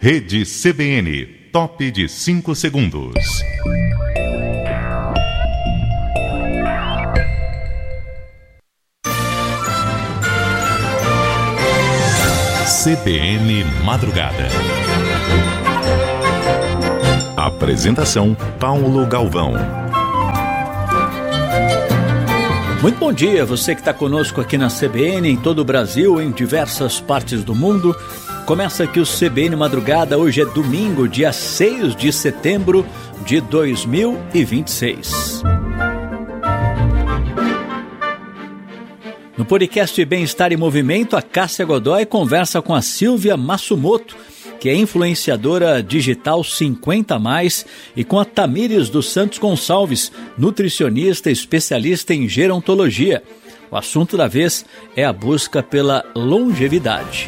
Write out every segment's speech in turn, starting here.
Rede CBN, top de 5 segundos. CBN Madrugada. Apresentação: Paulo Galvão. Muito bom dia, você que está conosco aqui na CBN, em todo o Brasil, em diversas partes do mundo. Começa aqui o CBN Madrugada, hoje é domingo, dia 6 de setembro de 2026. No podcast Bem-Estar em Movimento, a Cássia Godoy conversa com a Silvia Massumoto, que é influenciadora digital 50+, e com a Tamires dos Santos Gonçalves, nutricionista especialista em gerontologia. O assunto da vez é a busca pela longevidade.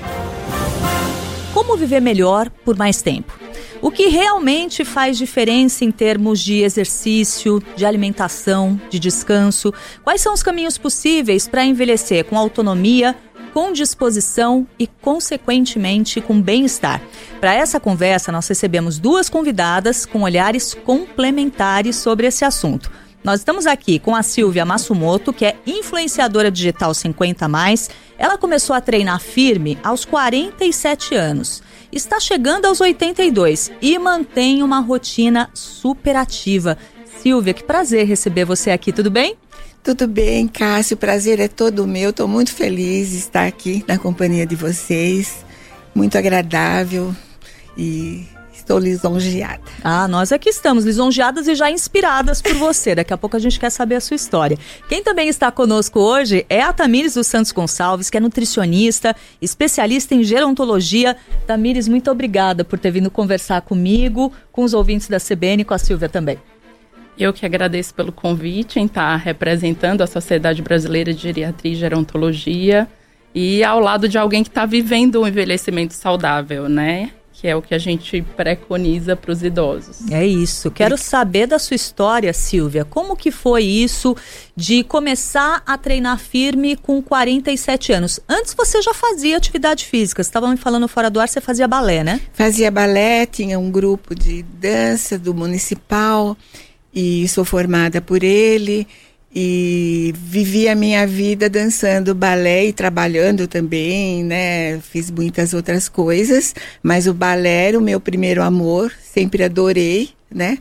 Como viver melhor por mais tempo? O que realmente faz diferença em termos de exercício, de alimentação, de descanso? Quais são os caminhos possíveis para envelhecer com autonomia, com disposição e, consequentemente, com bem-estar? Para essa conversa, nós recebemos duas convidadas com olhares complementares sobre esse assunto. Nós estamos aqui com a Silvia Massumoto, que é influenciadora digital 50+. Ela começou a treinar firme aos 47 anos. Está chegando aos 82 e mantém uma rotina super ativa. Silvia, que prazer receber você aqui, tudo bem? Tudo bem, Cássio, o prazer é todo meu. Estou muito feliz de estar aqui na companhia de vocês. Muito agradável e estou lisonjeada. Nós aqui estamos lisonjeadas e já inspiradas por você. Daqui a pouco a gente quer saber a sua história. Quem também está conosco hoje é a Tamires dos Santos Gonçalves, que é nutricionista, especialista em gerontologia. Tamires, muito obrigada por ter vindo conversar comigo, com os ouvintes da CBN e com a Silvia também. Eu que agradeço pelo convite em estar representando a Sociedade Brasileira de Geriatria e Gerontologia e ao lado de alguém que está vivendo um envelhecimento saudável, né? Que é o que a gente preconiza para os idosos. É isso. Quero saber da sua história, Silvia. Como que foi isso de começar a treinar firme com 47 anos? Antes você já fazia atividade física. Você estava me falando fora do ar, você fazia balé, né? Fazia balé, tinha um grupo de dança do municipal e sou formada por ele. E vivi a minha vida dançando balé e trabalhando também, né? Fiz muitas outras coisas, mas o balé era o meu primeiro amor, sempre adorei, né?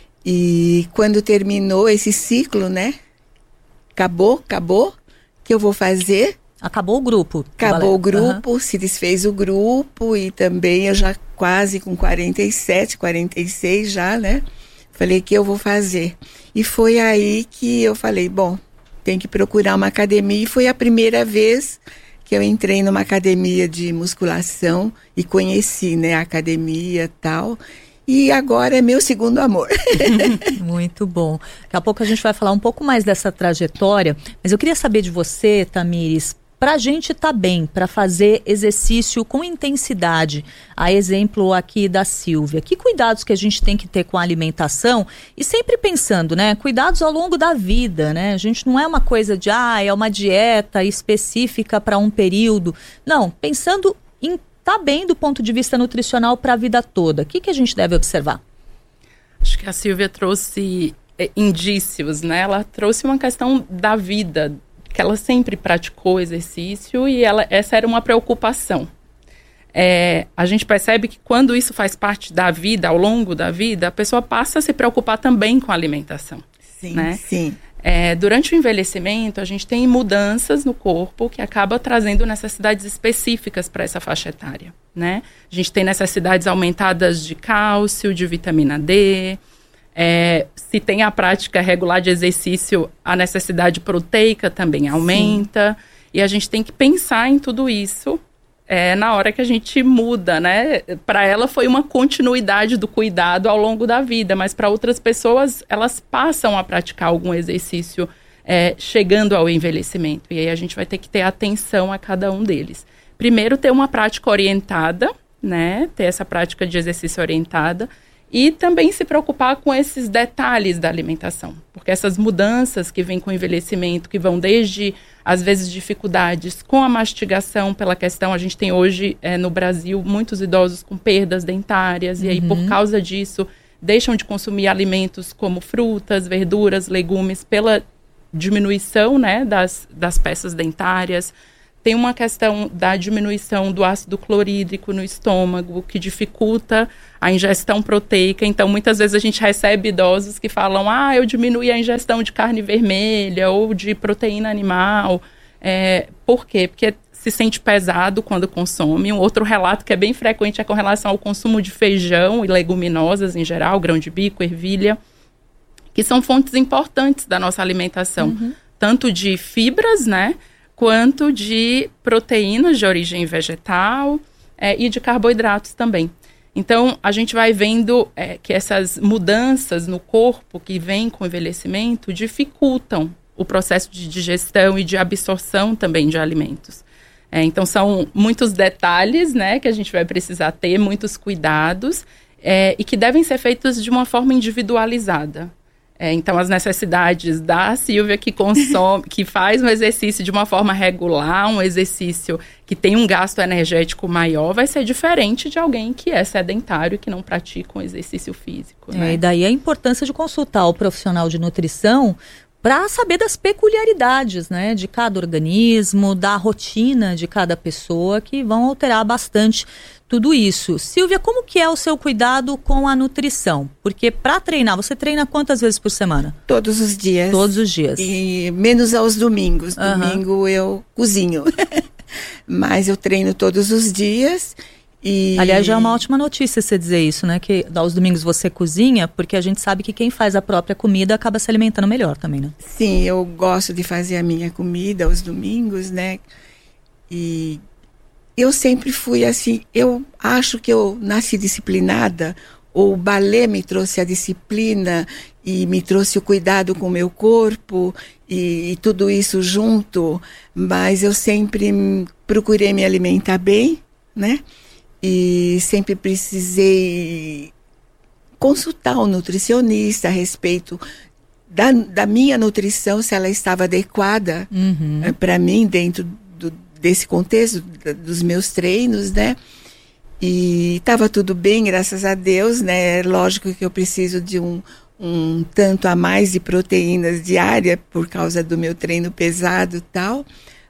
E quando terminou esse ciclo, né? Acabou, que eu vou fazer? Acabou o grupo. Acabou o grupo, se desfez o grupo e também eu já quase com 47, 46 já, né? Falei que eu vou fazer. E foi aí que eu falei, bom, tem que procurar uma academia. E foi a primeira vez que eu entrei numa academia de musculação e conheci, né, a academia e tal. E agora é meu segundo amor. Muito bom. Daqui a pouco a gente vai falar um pouco mais dessa trajetória. Mas eu queria saber de você, Tamires, para a gente estar bem, para fazer exercício com intensidade, a exemplo aqui da Silvia, que cuidados que a gente tem que ter com a alimentação e sempre pensando, né, cuidados ao longo da vida, né, a gente não é uma coisa de, é uma dieta específica para um período, não, pensando em estar bem do ponto de vista nutricional para a vida toda, o que a gente deve observar? Acho que a Silvia trouxe indícios, né, ela trouxe uma questão da vida, que ela sempre praticou exercício e essa era uma preocupação. A gente percebe que quando isso faz parte da vida, ao longo da vida, a pessoa passa a se preocupar também com a alimentação. Sim, né? Sim. Durante o envelhecimento, a gente tem mudanças no corpo que acaba trazendo necessidades específicas para essa faixa etária, né? A gente tem necessidades aumentadas de cálcio, de vitamina D. Se tem a prática regular de exercício, a necessidade proteica também aumenta. Sim. E a gente tem que pensar em tudo isso na hora que a gente muda, né? Para ela foi uma continuidade do cuidado ao longo da vida, mas para outras pessoas, elas passam a praticar algum exercício chegando ao envelhecimento. E aí a gente vai ter que ter atenção a cada um deles. Primeiro, ter uma prática orientada, né? Ter essa prática de exercício orientada. E também se preocupar com esses detalhes da alimentação, porque essas mudanças que vêm com o envelhecimento, que vão desde, às vezes, dificuldades com a mastigação, pela questão, a gente tem hoje no Brasil muitos idosos com perdas dentárias, e aí por causa disso deixam de consumir alimentos como frutas, verduras, legumes, pela diminuição, né, das peças dentárias. Tem uma questão da diminuição do ácido clorídrico no estômago, que dificulta a ingestão proteica. Então, muitas vezes a gente recebe idosos que falam, eu diminuí a ingestão de carne vermelha ou de proteína animal. Por quê? Porque se sente pesado quando consome. Um outro relato que é bem frequente é com relação ao consumo de feijão e leguminosas em geral, grão de bico, ervilha, que são fontes importantes da nossa alimentação, tanto de fibras, né, quanto de proteínas de origem vegetal e de carboidratos também. Então, a gente vai vendo que essas mudanças no corpo que vêm com o envelhecimento dificultam o processo de digestão e de absorção também de alimentos. Então, são muitos detalhes, né, que a gente vai precisar ter, muitos cuidados, e que devem ser feitos de uma forma individualizada. Então, as necessidades da Sílvia que consome, que faz um exercício de uma forma regular, um exercício que tem um gasto energético maior, vai ser diferente de alguém que é sedentário e que não pratica um exercício físico. Né? E daí a importância de consultar o profissional de nutrição para saber das peculiaridades, né, de cada organismo, da rotina de cada pessoa, que vão alterar bastante tudo isso. Sílvia, como que é o seu cuidado com a nutrição? Porque para treinar, você treina quantas vezes por semana? Todos os dias. Todos os dias. E menos aos domingos. Domingo eu cozinho. Mas eu treino todos os dias. Aliás, já é uma ótima notícia você dizer isso, né? Que aos domingos você cozinha, porque a gente sabe que quem faz a própria comida acaba se alimentando melhor também, né? Sim, eu gosto de fazer a minha comida aos domingos, né? E eu sempre fui assim, eu acho que eu nasci disciplinada, o balé me trouxe a disciplina e me trouxe o cuidado com o meu corpo e tudo isso junto, mas eu sempre procurei me alimentar bem, né? E sempre precisei consultar um nutricionista a respeito da minha nutrição, se ela estava adequada para mim dentro desse contexto dos meus treinos, né? E estava tudo bem, graças a Deus, né? Lógico que eu preciso de um tanto a mais de proteínas diária por causa do meu treino pesado e tal,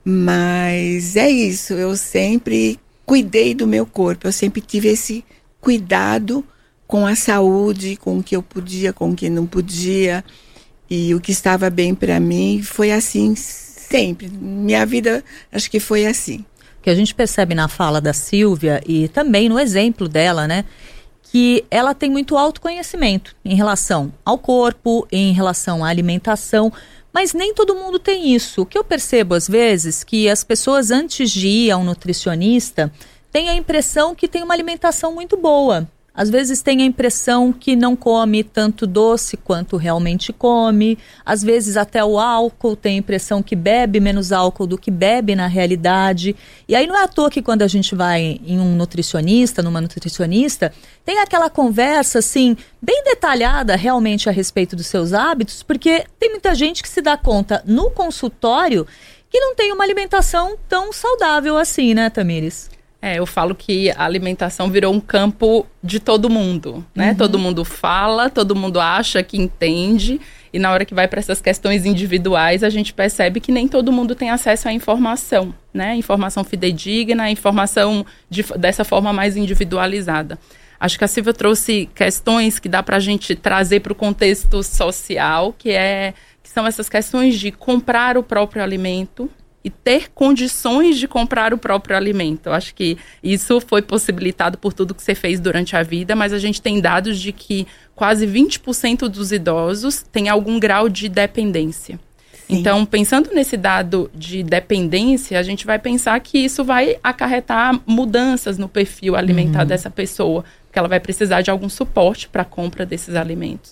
mas é isso, eu sempre cuidei do meu corpo, eu sempre tive esse cuidado com a saúde, com o que eu podia, com o que não podia, e o que estava bem para mim foi assim sempre. Minha vida, acho que foi assim. O que a gente percebe na fala da Sílvia e também no exemplo dela, né, que ela tem muito autoconhecimento em relação ao corpo, em relação à alimentação, mas nem todo mundo tem isso. O que eu percebo às vezes que as pessoas antes de ir a um nutricionista têm a impressão que tem uma alimentação muito boa. Às vezes tem a impressão que não come tanto doce quanto realmente come. Às vezes até o álcool tem a impressão que bebe menos álcool do que bebe na realidade. E aí não é à toa que quando a gente vai em um nutricionista, numa nutricionista, tem aquela conversa assim, bem detalhada realmente a respeito dos seus hábitos, porque tem muita gente que se dá conta no consultório que não tem uma alimentação tão saudável assim, né, Tamires? Eu falo que a alimentação virou um campo de todo mundo, né? Todo mundo fala, todo mundo acha que entende, e na hora que vai para essas questões individuais, a gente percebe que nem todo mundo tem acesso à informação, né? Informação fidedigna, informação dessa forma mais individualizada. Acho que a Sílvia trouxe questões que dá para a gente trazer para o contexto social, que são essas questões de comprar o próprio alimento, e ter condições de comprar o próprio alimento. Eu acho que isso foi possibilitado por tudo que você fez durante a vida, mas a gente tem dados de que quase 20% dos idosos têm algum grau de dependência. Sim. Então, pensando nesse dado de dependência, a gente vai pensar que isso vai acarretar mudanças no perfil alimentar dessa pessoa, porque ela vai precisar de algum suporte para a compra desses alimentos.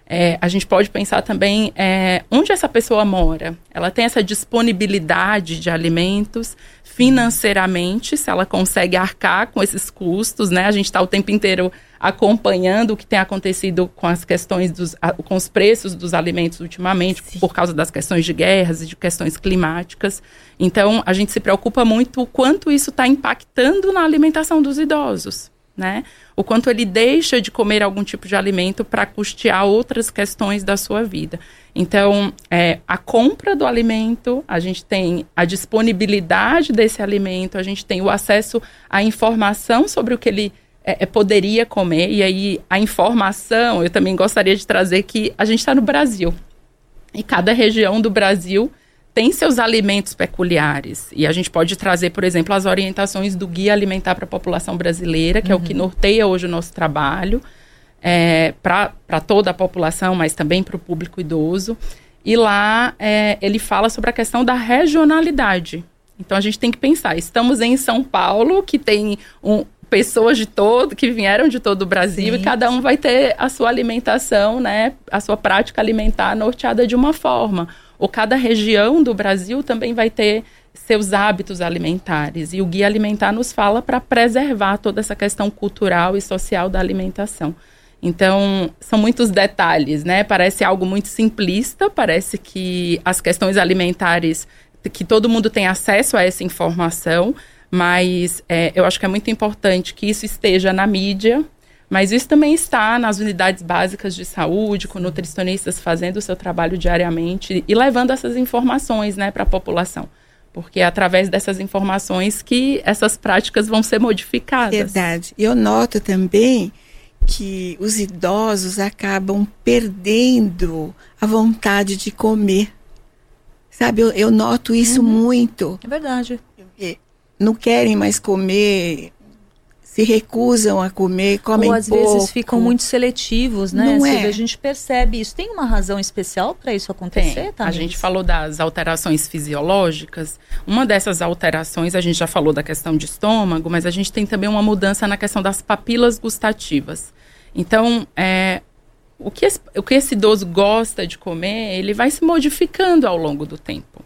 A gente pode pensar também onde essa pessoa mora. Ela tem essa disponibilidade de alimentos financeiramente, se ela consegue arcar com esses custos, né? A gente está o tempo inteiro acompanhando o que tem acontecido com as questões com os preços dos alimentos ultimamente, sim, por causa das questões de guerras e de questões climáticas. Então, a gente se preocupa muito o quanto isso está impactando na alimentação dos idosos, né? O quanto ele deixa de comer algum tipo de alimento para custear outras questões da sua vida. Então, a compra do alimento, a gente tem a disponibilidade desse alimento, a gente tem o acesso à informação sobre o que ele poderia comer. E aí, a informação, eu também gostaria de trazer que a gente está no Brasil. E cada região do Brasil tem seus alimentos peculiares. E a gente pode trazer, por exemplo, as orientações do Guia Alimentar para a População Brasileira, que é o que norteia hoje o nosso trabalho, para toda a população, mas também para o público idoso. E lá ele fala sobre a questão da regionalidade. Então a gente tem que pensar, estamos em São Paulo, que tem pessoas que vieram de todo o Brasil, sim, e cada um vai ter a sua alimentação, né, a sua prática alimentar norteada de uma forma. Ou cada região do Brasil também vai ter seus hábitos alimentares. E o Guia Alimentar nos fala para preservar toda essa questão cultural e social da alimentação. Então, são muitos detalhes, né? Parece algo muito simplista, parece que as questões alimentares, que todo mundo tem acesso a essa informação, mas eu acho que é muito importante que isso esteja na mídia, mas isso também está nas unidades básicas de saúde, com nutricionistas fazendo o seu trabalho diariamente e levando essas informações, né, para a população. Porque é através dessas informações que essas práticas vão ser modificadas. Verdade. Eu noto também que os idosos acabam perdendo a vontade de comer. Sabe, eu noto isso muito. É verdade. Não querem mais comer, se recusam a comer, comem pouco. Ou às vezes ficam muito seletivos, né? Não A gente percebe isso. Tem uma razão especial para isso acontecer, Tem. A gente falou das alterações fisiológicas. Uma dessas alterações, a gente já falou da questão de estômago, mas a gente tem também uma mudança na questão das papilas gustativas. Então, o que esse idoso gosta de comer, ele vai se modificando ao longo do tempo.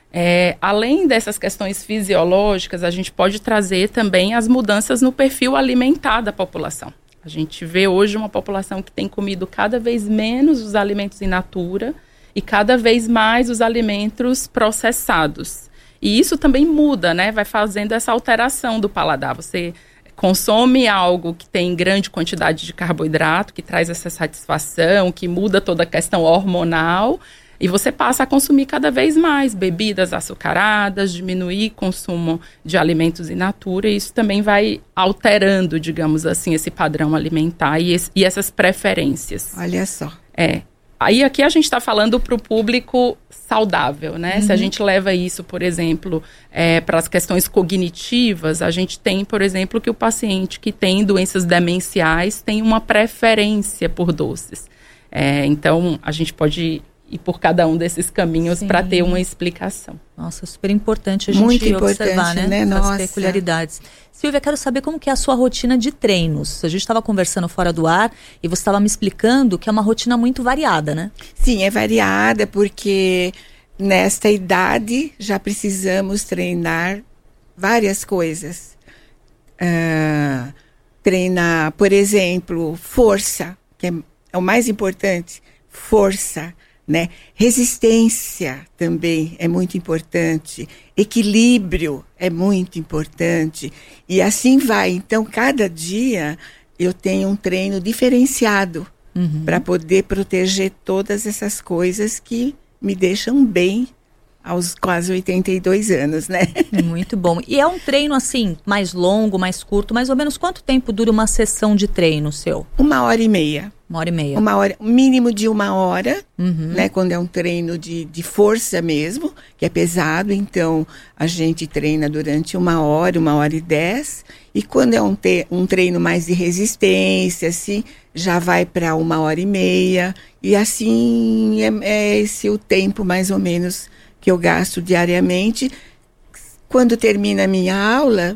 Além dessas questões fisiológicas, a gente pode trazer também as mudanças no perfil alimentar da população. A gente vê hoje uma população que tem comido cada vez menos os alimentos in natura e cada vez mais os alimentos processados. E isso também muda, né? Vai fazendo essa alteração do paladar. Você consome algo que tem grande quantidade de carboidrato, que traz essa satisfação, que muda toda a questão hormonal. E você passa a consumir cada vez mais bebidas açucaradas, diminuir o consumo de alimentos in natura, e isso também vai alterando, digamos assim, esse padrão alimentar e essas preferências. Olha só. Aí aqui a gente está falando para o público saudável, né? Se a gente leva isso, por exemplo, para as questões cognitivas, a gente tem, por exemplo, que o paciente que tem doenças demenciais tem uma preferência por doces. Então, a gente pode ir por cada um desses caminhos para ter uma explicação. Nossa, super importante a gente observar, né? Essas peculiaridades. Silvia, quero saber como que é a sua rotina de treinos. A gente estava conversando fora do ar e você estava me explicando que é uma rotina muito variada, né? Sim, é variada porque nesta idade já precisamos treinar várias coisas. Treinar, por exemplo, força, que é o mais importante, força, né? Resistência também é muito importante, equilíbrio é muito importante, e assim vai. Então, cada dia eu tenho um treino diferenciado para poder proteger todas essas coisas que me deixam bem aos quase 82 anos, né? Muito bom. E é um treino, assim, mais longo, mais curto? Mais ou menos quanto tempo dura uma sessão de treino seu? 1h30. 1h30. 1h, mínimo de 1 hora, né? Quando é um treino de força mesmo, que é pesado, então a gente treina durante 1 hora, 1h10. E quando é um treino mais de resistência, assim, já vai para 1h30. E assim é esse o tempo mais ou menos que eu gasto diariamente. Quando termina a minha aula,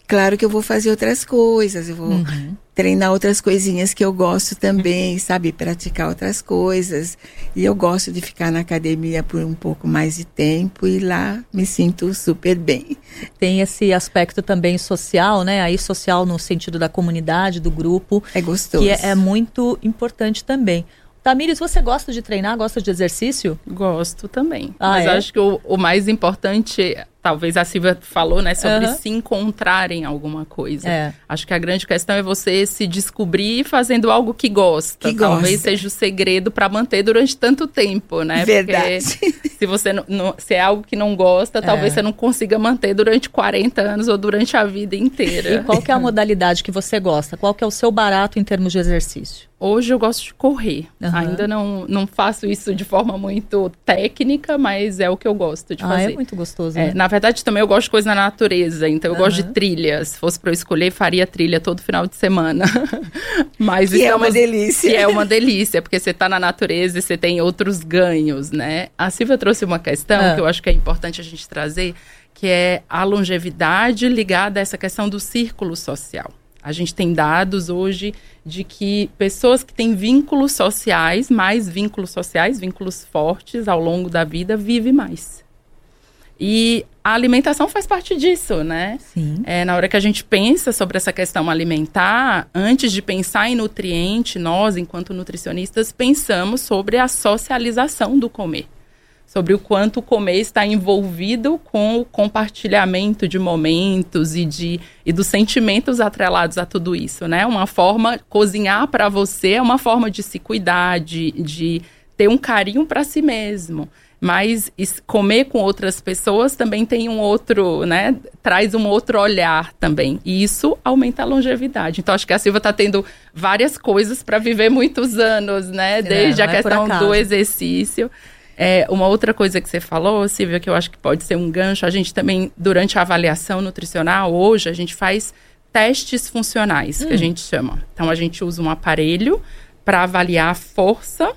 claro que eu vou fazer outras coisas, eu vou treinar outras coisinhas que eu gosto também, sabe? Praticar outras coisas. E eu gosto de ficar na academia por um pouco mais de tempo e lá me sinto super bem. Tem esse aspecto também social, né? Aí social no sentido da comunidade, do grupo. É gostoso. Que é muito importante também. Tamires, você gosta de treinar, gosta de exercício? Gosto também. Mas acho que o mais importante, talvez a Silvia falou, né, sobre se encontrar em alguma coisa. Acho que a grande questão é você se descobrir fazendo algo que gosta. Talvez seja o segredo para manter durante tanto tempo, né? Verdade. Porque se você se é algo que não gosta, talvez você não consiga manter durante 40 anos ou durante a vida inteira. E qual que é a modalidade que você gosta? Qual que é o seu barato em termos de exercício? Hoje eu gosto de correr. Ainda não faço isso de forma muito técnica, mas é o que eu gosto de fazer. É muito gostoso, né? Na verdade, também eu gosto de coisa na natureza. Então, eu gosto de trilha. Se fosse para eu escolher, faria trilha todo final de semana. Mas que é uma delícia. Que é uma delícia, porque você está na natureza e você tem outros ganhos, né? A Silvia trouxe uma questão que eu acho que é importante a gente trazer, que é a longevidade ligada a essa questão do círculo social. A gente tem dados hoje de que pessoas que têm vínculos sociais, vínculos fortes ao longo da vida, vivem mais. E a alimentação faz parte disso, né? Sim. Na hora que a gente pensa sobre essa questão alimentar, antes de pensar em nutriente, nós, enquanto nutricionistas, pensamos sobre a socialização do comer. Sobre o quanto o comer está envolvido com o compartilhamento de momentos e dos sentimentos atrelados a tudo isso, né? Cozinhar para você é uma forma de se cuidar, de ter um carinho para si mesmo. Mas comer com outras pessoas também tem um outro, né? Traz um outro olhar também. E isso aumenta a longevidade. Então, acho que a Silvia está tendo várias coisas para viver muitos anos, né? Desde a questão do exercício. Uma outra coisa que você falou, Silvia, que eu acho que pode ser um gancho, a gente também, durante a avaliação nutricional, hoje, a gente faz testes funcionais, que a gente chama. Então, a gente usa um aparelho para avaliar a força,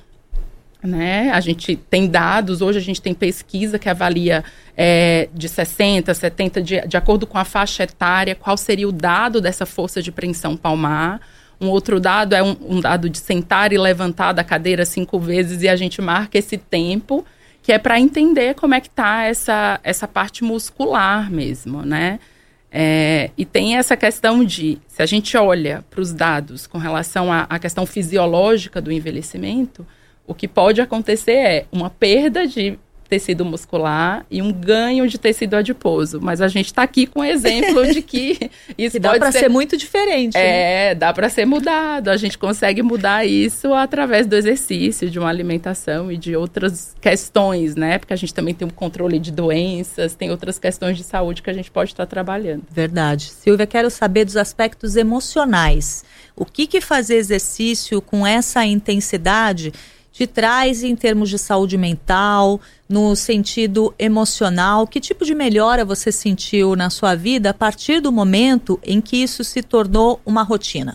né? A gente tem dados, hoje a gente tem pesquisa que avalia de 60, 70, de acordo com a faixa etária, qual seria o dado dessa força de preensão palmar. Um outro dado é um dado de sentar e levantar da cadeira 5 vezes e a gente marca esse tempo, que é para entender como é que está essa parte muscular mesmo, né? E tem essa questão se a gente olha para os dados com relação à questão fisiológica do envelhecimento, o que pode acontecer é uma perda de tecido muscular e um ganho de tecido adiposo. Mas a gente está aqui com um exemplo de que isso que dá para ser muito diferente. Né? Dá para ser mudado. A gente consegue mudar isso através do exercício, de uma alimentação e de outras questões, né? Porque a gente também tem um controle de doenças, tem outras questões de saúde que a gente pode estar trabalhando. Verdade. Silvia, quero saber dos aspectos emocionais. O que fazer exercício com essa intensidade te traz em termos de saúde mental, no sentido emocional? Que tipo de melhora você sentiu na sua vida a partir do momento em que isso se tornou uma rotina?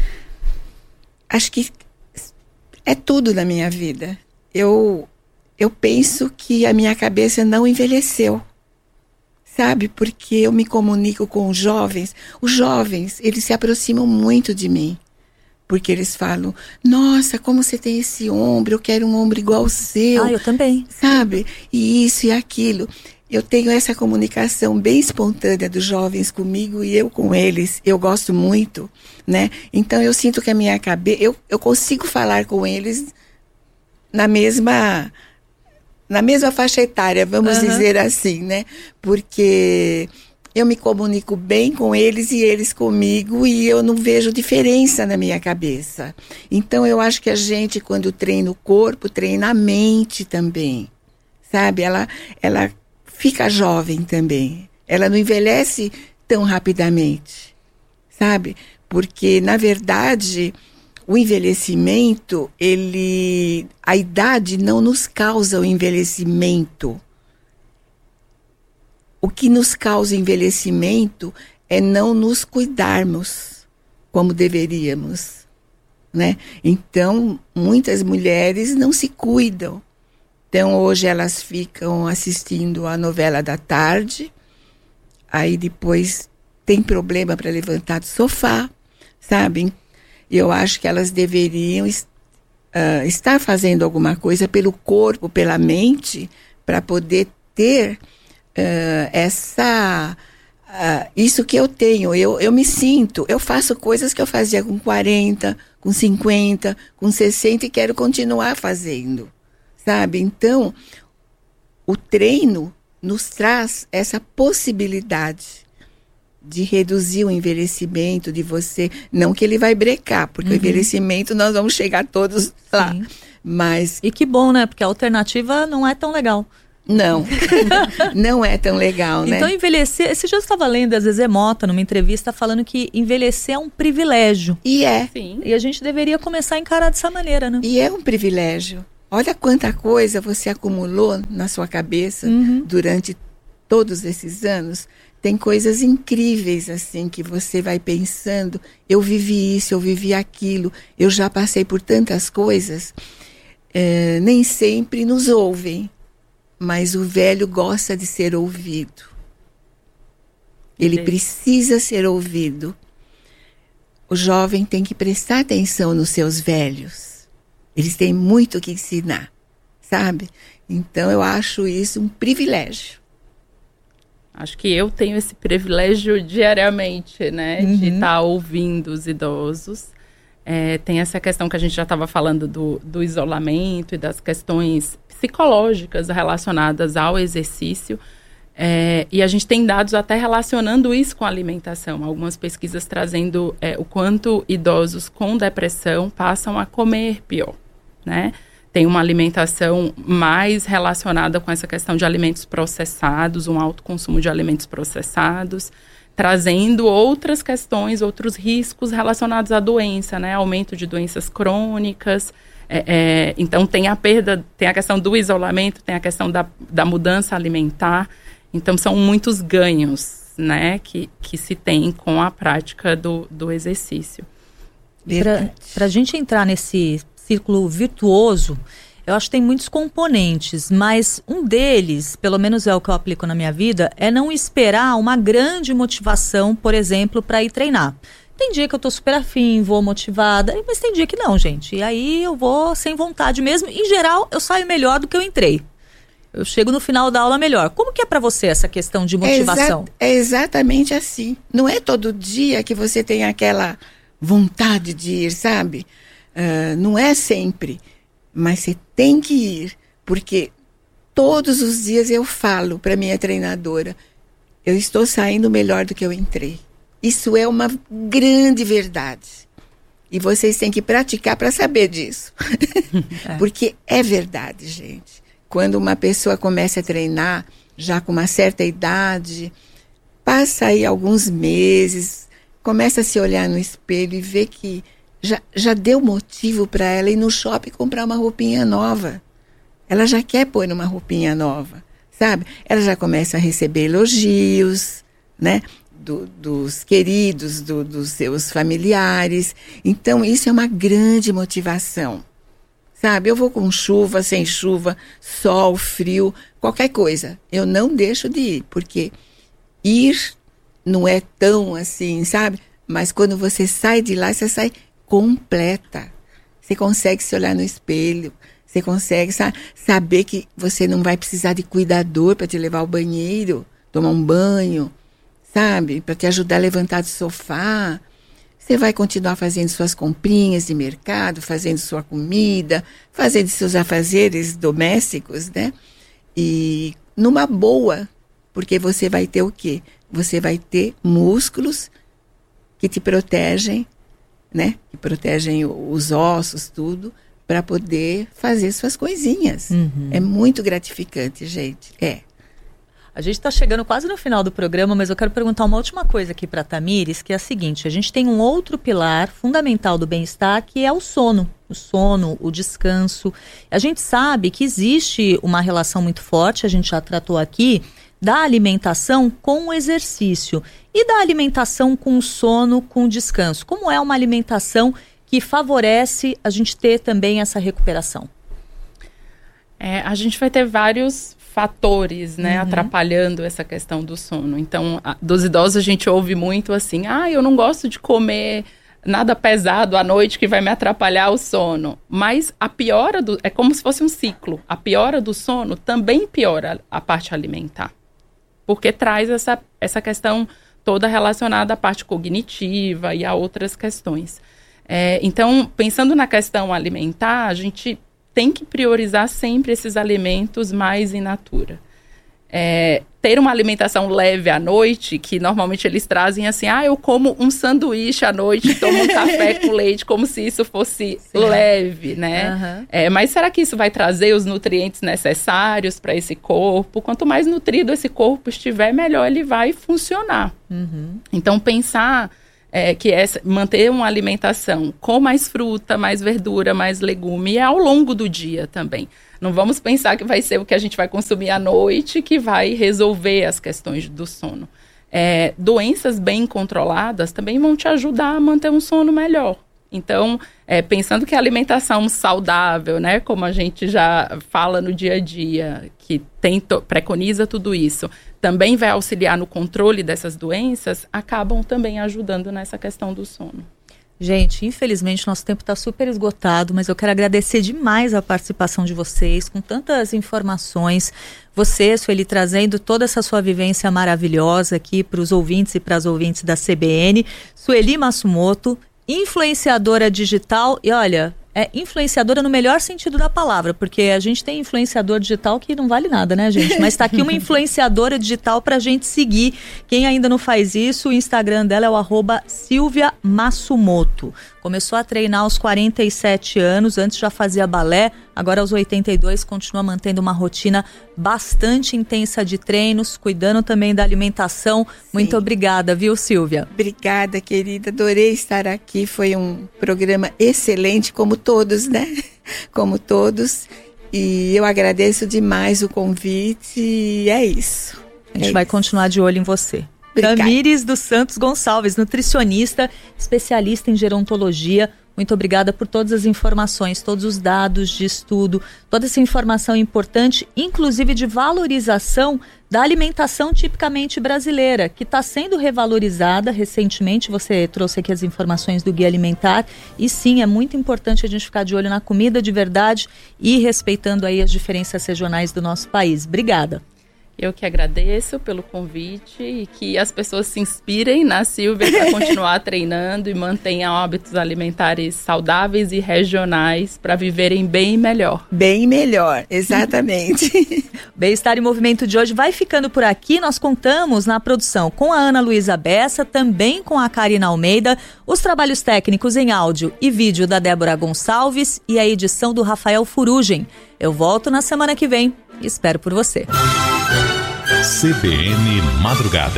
Acho que é tudo na minha vida. Eu penso que a minha cabeça não envelheceu, sabe? Porque eu me comunico com os jovens. Os jovens, eles se aproximam muito de mim. Porque eles falam, nossa, como você tem esse ombro, eu quero um ombro igual ao seu. Eu também. Sabe? E isso e aquilo. Eu tenho essa comunicação bem espontânea dos jovens comigo e eu com eles. Eu gosto muito, né? Então eu sinto que a minha cabeça, eu consigo falar com eles na mesma faixa etária, vamos dizer assim, né? Porque eu me comunico bem com eles e eles comigo e eu não vejo diferença na minha cabeça. Então, eu acho que a gente, quando treina o corpo, treina a mente também, sabe? Ela fica jovem também. Ela não envelhece tão rapidamente, sabe? Porque, na verdade, o envelhecimento, a idade não nos causa o envelhecimento. O que nos causa envelhecimento é não nos cuidarmos como deveríamos, né? Então, muitas mulheres não se cuidam. Então, hoje elas ficam assistindo a novela da tarde, aí depois têm problema para levantar do sofá, sabe? Eu acho que elas deveriam estar fazendo alguma coisa pelo corpo, pela mente, para poder ter isso que eu tenho. Eu me sinto, eu faço coisas que eu fazia com 40, com 50, com 60 e quero continuar fazendo, sabe? Então, o treino nos traz essa possibilidade de reduzir o envelhecimento, de você... Não que ele vai brecar, porque o envelhecimento nós vamos chegar todos lá. Sim. Mas... E que bom, né? Porque a alternativa não é tão legal. Não, não é tão legal, né? Então envelhecer... Esse dia eu estava lendo a Zezé Mota numa entrevista falando que envelhecer é um privilégio. E é. Sim. E a gente deveria começar a encarar dessa maneira, né? E é um privilégio. Olha quanta coisa você acumulou na sua cabeça durante todos esses anos. Tem coisas incríveis, assim, que você vai pensando, eu vivi isso, eu vivi aquilo, eu já passei por tantas coisas. Nem sempre nos ouvem, mas o velho gosta de ser ouvido. Ele precisa ser ouvido. O jovem tem que prestar atenção nos seus velhos. Eles têm muito o que ensinar, sabe? Então, eu acho isso um privilégio. Acho que eu tenho esse privilégio diariamente, né? De estar ouvindo os idosos. Tem essa questão que a gente já estava falando do isolamento e das questões psicológicas relacionadas ao exercício. E a gente tem dados até relacionando isso com a alimentação. Algumas pesquisas trazendo o quanto idosos com depressão passam a comer pior, né? Tem uma alimentação mais relacionada com essa questão de alimentos processados, um alto consumo de alimentos processados, trazendo outras questões, outros riscos relacionados à doença, né? Aumento de doenças crônicas. Então, tem a questão do isolamento, tem a questão da mudança alimentar. Então, são muitos ganhos, né? Que se tem com a prática do exercício. Para a gente entrar nesse círculo virtuoso, eu acho que tem muitos componentes, mas um deles, pelo menos é o que eu aplico na minha vida, é não esperar uma grande motivação, por exemplo, para ir treinar. Tem dia que eu tô super afim, vou motivada, mas tem dia que não, gente. E aí eu vou sem vontade mesmo. Em geral, eu saio melhor do que eu entrei. Eu chego no final da aula melhor. Como que é para você essa questão de motivação? É exatamente assim. Não é todo dia que você tem aquela vontade de ir, sabe? Não é sempre, mas você tem que ir, porque todos os dias eu falo para minha treinadora, eu estou saindo melhor do que eu entrei. Isso é uma grande verdade. E vocês têm que praticar para saber disso. Porque é verdade, gente. Quando uma pessoa começa a treinar, já com uma certa idade, passa aí alguns meses, começa a se olhar no espelho e vê que já deu motivo para ela ir no shopping comprar uma roupinha nova. Ela já quer pôr uma roupinha nova, sabe? Ela já começa a receber elogios, né? Dos queridos, dos seus familiares. Então, isso é uma grande motivação, sabe? Eu vou com chuva, sem chuva, sol, frio, qualquer coisa. Eu não deixo de ir, porque ir não é tão assim, sabe? Mas quando você sai de lá, você sai completa. Você consegue se olhar no espelho, você consegue saber que você não vai precisar de cuidador para te levar ao banheiro, tomar um banho, sabe? Para te ajudar a levantar do sofá. Você vai continuar fazendo suas comprinhas de mercado, fazendo sua comida, fazendo seus afazeres domésticos, né? E numa boa, porque você vai ter o quê? Você vai ter músculos que te protegem, né? Que protegem os ossos, tudo, para poder fazer suas coisinhas. É muito gratificante, gente. A gente está chegando quase no final do programa, mas eu quero perguntar uma última coisa aqui para a Tamires, que é a seguinte: a gente tem um outro pilar fundamental do bem-estar, que é o sono. O sono, o descanso. A gente sabe que existe uma relação muito forte, a gente já tratou aqui, da alimentação com o exercício e da alimentação com o sono, com o descanso. Como é uma alimentação que favorece a gente ter também essa recuperação? A gente vai ter vários fatores, né, atrapalhando essa questão do sono. Então, dos idosos a gente ouve muito assim, eu não gosto de comer nada pesado à noite que vai me atrapalhar o sono. Mas a piora é como se fosse um ciclo. A piora do sono também piora a parte alimentar. Porque traz essa questão toda relacionada à parte cognitiva e a outras questões. Então, pensando na questão alimentar, a gente tem que priorizar sempre esses alimentos mais in natura. Ter uma alimentação leve à noite, que normalmente eles trazem assim, eu como um sanduíche à noite, tomo um café com leite, como se isso fosse leve, né? Mas será que isso vai trazer os nutrientes necessários para esse corpo? Quanto mais nutrido esse corpo estiver, melhor ele vai funcionar. Então, pensar que manter uma alimentação com mais fruta, mais verdura, mais legume, ao longo do dia também. Não vamos pensar que vai ser o que a gente vai consumir à noite que vai resolver as questões do sono. Doenças bem controladas também vão te ajudar a manter um sono melhor. Então, pensando que a alimentação saudável, né, como a gente já fala no dia a dia, que preconiza tudo isso, também vai auxiliar no controle dessas doenças, acabam também ajudando nessa questão do sono. Gente, infelizmente nosso tempo está super esgotado, mas eu quero agradecer demais a participação de vocês, com tantas informações. Você, Sueli, trazendo toda essa sua vivência maravilhosa aqui para os ouvintes e para as ouvintes da CBN. Sueli Massumoto, influenciadora digital, e olha, influenciadora no melhor sentido da palavra, porque a gente tem influenciador digital que não vale nada, né, gente? Mas está aqui uma influenciadora digital para a gente seguir. Quem ainda não faz isso, o Instagram dela é o @SilviaMassumoto. Começou a treinar aos 47 anos, antes já fazia balé, agora aos 82 continua mantendo uma rotina bastante intensa de treinos, cuidando também da alimentação. Sim. Muito obrigada, viu, Silvia? Obrigada, querida, adorei estar aqui, foi um programa excelente, como todos, né? Como todos, e eu agradeço demais o convite, e é isso. A gente vai continuar de olho em você. Obrigada. Tamires dos Santos Gonçalves, nutricionista, especialista em gerontologia. Muito obrigada por todas as informações, todos os dados de estudo, toda essa informação importante, inclusive de valorização da alimentação tipicamente brasileira, que está sendo revalorizada recentemente. Você trouxe aqui as informações do Guia Alimentar, e sim, é muito importante a gente ficar de olho na comida de verdade e respeitando aí as diferenças regionais do nosso país. Obrigada. Eu que agradeço pelo convite e que as pessoas se inspirem na Silvia para continuar treinando e mantenham hábitos alimentares saudáveis e regionais para viverem bem melhor. Bem melhor, exatamente. Bem-Estar em Movimento de hoje vai ficando por aqui. Nós contamos na produção com a Ana Luísa Bessa, também com a Karina Almeida, os trabalhos técnicos em áudio e vídeo da Débora Gonçalves e a edição do Rafael Furugem. Eu volto na semana que vem e espero por você. CBN Madrugada.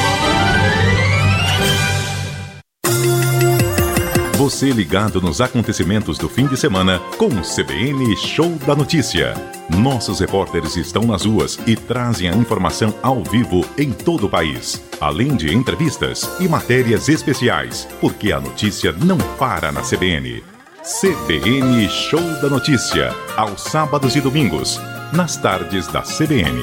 Você ligado nos acontecimentos do fim de semana com o CBN Show da Notícia. Nossos repórteres estão nas ruas e trazem a informação ao vivo em todo o país. Além de entrevistas e matérias especiais, porque a notícia não para na CBN. CBN Show da Notícia, aos sábados e domingos, nas tardes da CBN.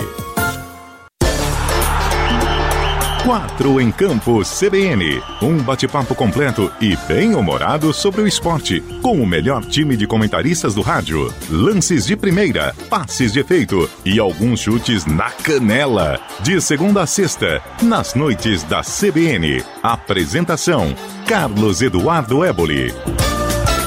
4 em Campo CBN, um bate-papo completo e bem-humorado sobre o esporte, com o melhor time de comentaristas do rádio, lances de primeira, passes de efeito e alguns chutes na canela. De segunda a sexta, nas noites da CBN. Apresentação, Carlos Eduardo Éboli.